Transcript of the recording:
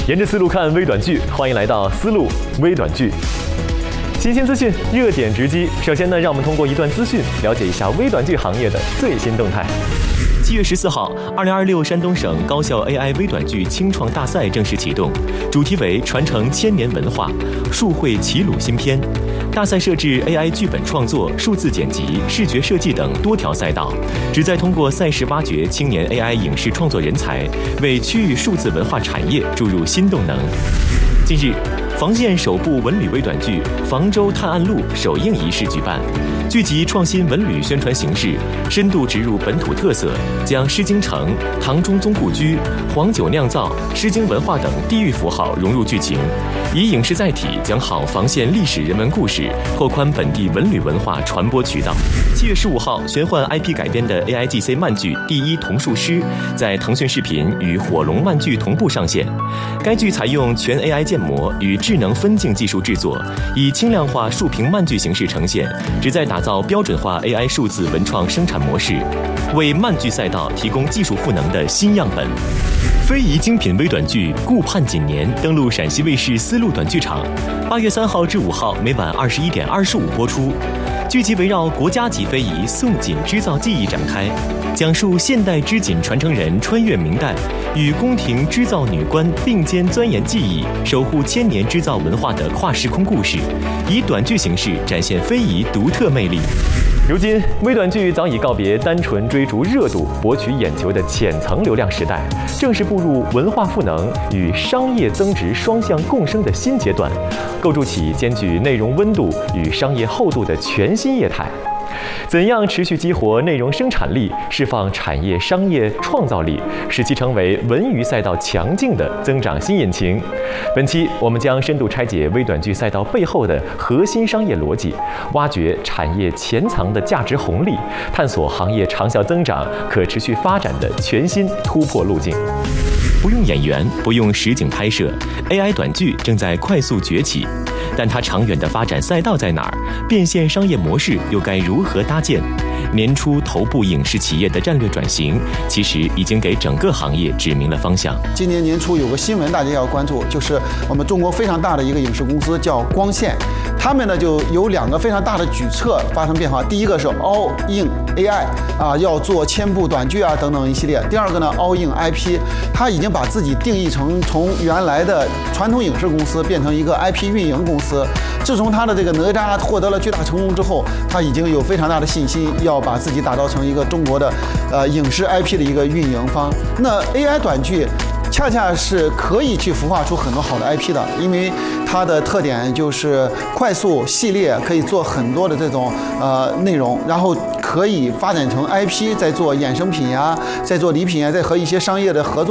沿着思路看微短剧，欢迎来到思路微短剧。新鲜资讯，热点直击。首先呢，让我们通过一段资讯了解一下微短剧行业的最新动态。7月14号，2026山东省高校 AI 微短剧青创大赛正式启动，主题为传承千年文化，数绘齐鲁新篇。大赛设置 AI 剧本创作、数字剪辑、视觉设计等多条赛道，旨在通过赛事挖掘青年 AI 影视创作人才，为区域数字文化产业注入新动能。近日，房县首部文旅微短剧《房州探案录》首映仪式举办。剧集创新文旅宣传形式，深度植入本土特色，将诗经城、唐中宗故居、黄酒酿造、诗经文化等地域符号融入剧情，以影视载体讲好房县历史人文故事，拓宽本地文旅文化传播渠道。7月15号，玄幻 IP 改编的 AIGC 漫剧《第一桐树师》在腾讯视频与火龙漫剧同步上线。该剧采用全 AI 建模与智能分镜技术制作，以轻量化竖屏漫剧形式呈现，旨在打造标准化 AI 数字文创生产模式，为漫剧赛道提供技术赋能的新样本。非遗精品微短剧《顾盼锦年》登陆陕西卫视思路短剧场，8月3号至5号每晚21点25播出。剧集围绕国家级非遗宋锦织造技艺展开，讲述现代织锦传承人穿越明代，与宫廷织造女官并肩钻研技艺，守护千年织造文化的跨时空故事，以短剧形式展现非遗独特魅力。如今，微短剧早已告别单纯追逐热度、博取眼球的浅层流量时代，正式步入文化赋能与商业增值双向共生的新阶段，构筑起兼具内容温度与商业厚度的全新业态。怎样持续激活内容生产力，释放产业商业创造力，使其成为文娱赛道强劲的增长新引擎？本期我们将深度拆解微短剧赛道背后的核心商业逻辑，挖掘产业潜藏的价值红利，探索行业长效增长、可持续发展的全新突破路径。不用演员，不用实景拍摄 ，AI 短剧正在快速崛起。但它长远的发展赛道在哪儿？变现商业模式又该如何搭建？年初头部影视企业的战略转型，其实已经给整个行业指明了方向。 今年年初有个新闻大家要关注，就是我们中国非常大的一个影视公司叫光线，他们呢就有2个非常大的举措发生变化。第一个是 All in AI 啊，要做1000部短剧啊等等一系列。第二个呢 All in IP， 它已经把自己定义成从原来的传统影视公司变成一个 IP 运营公司。自从他的这个哪吒获得了巨大成功之后，他已经有非常大的信心要把自己打造成一个中国的影视 IP 的一个运营方。那 AI 短剧恰恰是可以去孵化出很多好的 IP 的，因为它的特点就是快速系列，可以做很多的这种内容，然后可以发展成 IP， 再做衍生品呀，再做礼品呀，再和一些商业的合作。